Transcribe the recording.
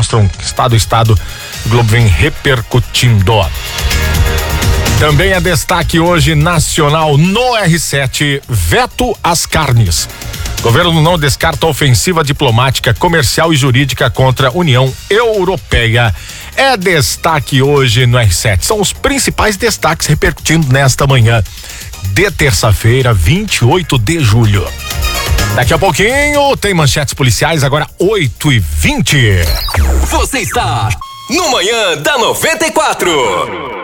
mostram estado a estado, o Globo vem repercutindo. Também é destaque hoje nacional no R7, veto às carnes. Governo não descarta ofensiva diplomática, comercial e jurídica contra a União Europeia. É destaque hoje no R7. São os principais destaques repercutindo nesta manhã de terça-feira, 28 de julho. Daqui a pouquinho tem manchetes policiais, agora 8h20. Você está no Manhã da 94.